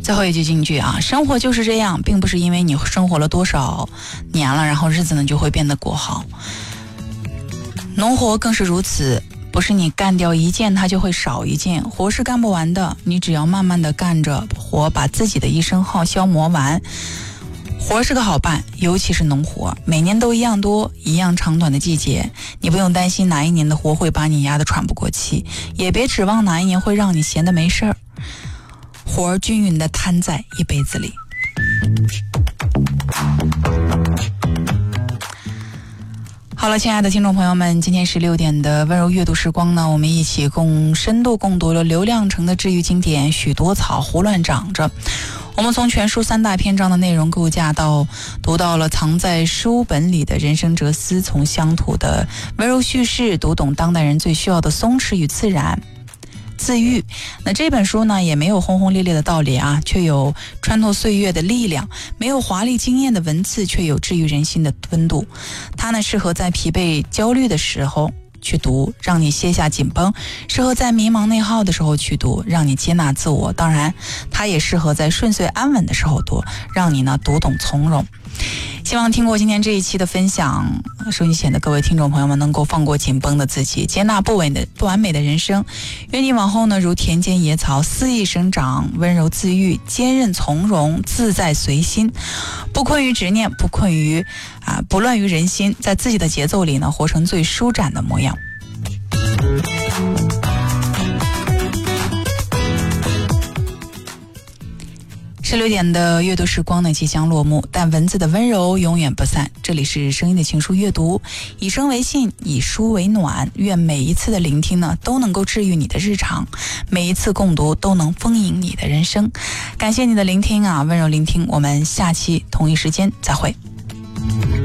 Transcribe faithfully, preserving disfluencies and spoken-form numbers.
最后一句金句啊，生活就是这样，并不是因为你生活了多少年了，然后日子呢就会变得过好。农活更是如此，不是你干掉一件它就会少一件，活是干不完的，你只要慢慢的干着活，把自己的一生耗消磨完。活是个好伴，尤其是农活，每年都一样多一样长短的季节，你不用担心哪一年的活会把你压得喘不过气，也别指望哪一年会让你闲得没事儿，活儿均匀的摊在一辈子里。好了，亲爱的听众朋友们，今天十六点的温柔阅读时光呢，我们一起共深度共读了刘亮程的治愈经典《许多草胡乱长着》。我们从全书三大篇章的内容构架到读到了藏在书本里的人生哲思，从乡土的温柔叙事读懂当代人最需要的松弛与自然自愈。那这本书呢，也没有轰轰烈烈的道理啊，却有穿透岁月的力量；没有华丽惊艳的文字，却有治愈人心的温度。它呢，适合在疲惫焦虑的时候去读，让你卸下紧绷；适合在迷茫内耗的时候去读，让你接纳自我。当然，它也适合在顺遂安稳的时候读，让你呢读懂从容。希望听过今天这一期的分享，收音前的各位听众朋友们能够放过紧绷的自己，接纳不完的不完美的人生。愿你往后呢，如田间野草，肆意生长，温柔自愈，坚韧从容，自在随心，不困于执念，不困于啊，不乱于人心，在自己的节奏里呢，活成最舒展的模样。十六点的阅读时光呢即将落幕，但文字的温柔永远不散。这里是声音的情书阅读，以声为信，以书为暖。愿每一次的聆听呢，都能够治愈你的日常，每一次共读都能丰盈你的人生。感谢你的聆听啊，温柔聆听。我们下期同一时间再会。